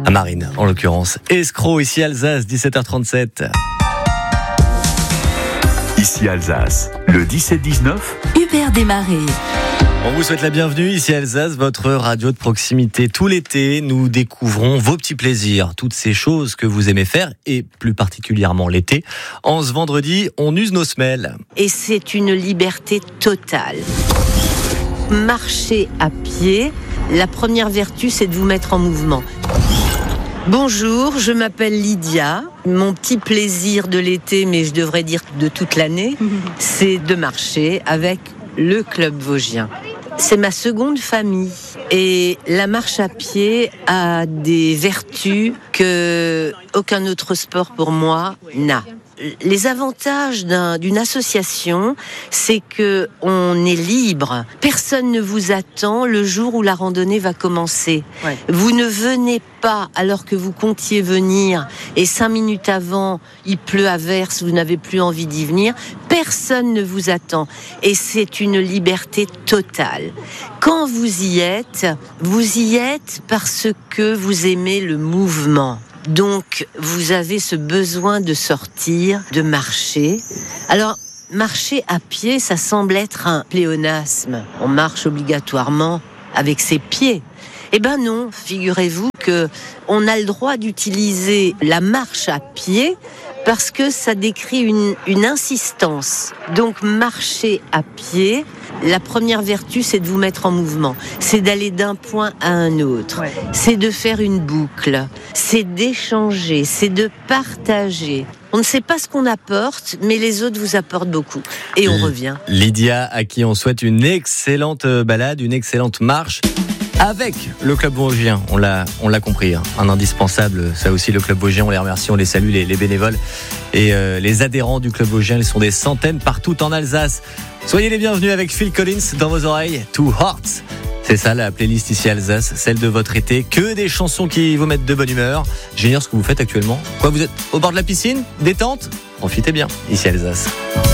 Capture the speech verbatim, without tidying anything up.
À Marine, en l'occurrence. Escroc, ici Alsace, dix-sept heures trente-sept. Ici Alsace, le dix-sept dix-neuf. Hubert Desmarais. On vous souhaite la bienvenue, ici Alsace, votre radio de proximité. Tout l'été, nous découvrons vos petits plaisirs, toutes ces choses que vous aimez faire, et plus particulièrement l'été. En ce vendredi, on use nos semelles. Et c'est une liberté totale. Marcher à pied, la première vertu, c'est de vous mettre en mouvement. Bonjour, je m'appelle Lydia. Mon petit plaisir de l'été, mais je devrais dire de toute l'année, c'est de marcher avec le Club Vosgien. C'est ma seconde famille et la marche à pied a des vertus que aucun autre sport pour moi n'a. Les avantages d'un, d'une association, c'est que on est libre. Personne ne vous attend le jour où la randonnée va commencer. Ouais. Vous ne venez pas alors que vous comptiez venir et cinq minutes avant, il pleut à verse, vous n'avez plus envie d'y venir. Personne ne vous attend et c'est une liberté totale. Quand vous y êtes, vous y êtes parce que vous aimez le mouvement. Donc, vous avez ce besoin de sortir, de marcher. Alors, marcher à pied, ça semble être un pléonasme. On marche obligatoirement avec ses pieds. Eh ben non, figurez-vous que on a le droit d'utiliser la marche à pied parce que ça décrit une, une insistance. Donc, marcher à pied, la première vertu, c'est de vous mettre en mouvement. C'est d'aller d'un point à un autre. Ouais. C'est de faire une boucle. C'est d'échanger. C'est de partager. On ne sait pas ce qu'on apporte, mais les autres vous apportent beaucoup. Et on L- revient. Lydia, à qui on souhaite une excellente balade, une excellente marche. Avec le Club Vosgien, on l'a, on l'a compris, hein, un indispensable, ça aussi le Club Vosgien, on les remercie, on les salue, les, les bénévoles et euh, les adhérents du Club Vosgien, ils sont des centaines partout en Alsace. Soyez les bienvenus avec Phil Collins dans vos oreilles, Two Hearts. C'est ça la playlist ici Alsace, celle de votre été, que des chansons qui vous mettent de bonne humeur. J'ignore ce que vous faites actuellement. Quoi, vous êtes au bord de la piscine, détente ? Profitez bien, ici Alsace.